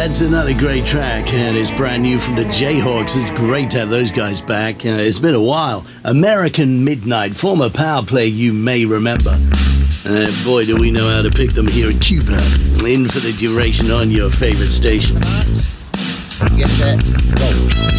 That's another great track, and it's brand new from the Jayhawks. It's great to have those guys back. It's been a while. American Midnight, former power play you may remember. Boy, do we know how to pick them here in Cuba. In for the duration on your favorite station. Get set, go.